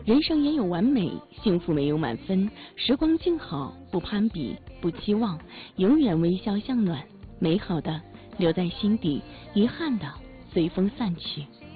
人生也有完美，幸福没有满分。时光静好，不攀比，不期望，永远微笑向暖。美好的留在心底，遗憾的随风散去。